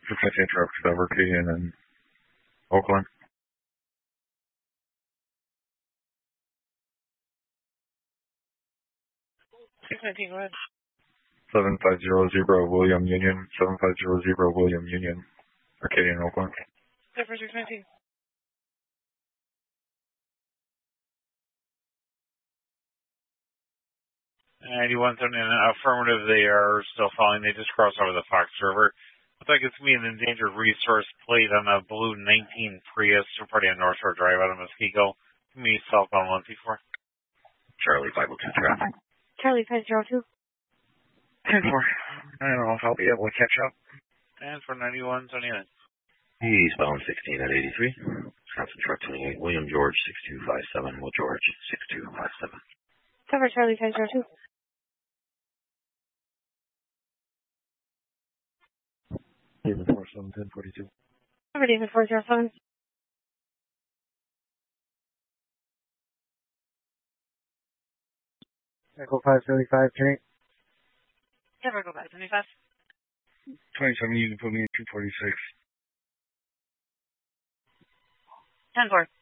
215 trucks, Arcadian and Oakland. 619, go ahead. 7500 William Union, 7500 William Union, Arcadian, Oakland. Clear for 619. 9179, affirmative, they are still following. They just crossed over the Fox River. Looks like it's going to be an endangered resource plate on a blue 19 Prius, party on North Shore Drive out of Muskego. Give me southbound 134. Charlie 502 traffic. Charlie 502. 10-4. I don't know if I'll be able to catch up. And for 9179. Eastbound 16 at 83. Wisconsin truck 28, William George 6257, Will George 6257. Cover Charlie 502. David 47, 1042. Cover David 407. Echo 575, Kenny. Cover go back 25. 27, you can put me in 246. 10-4.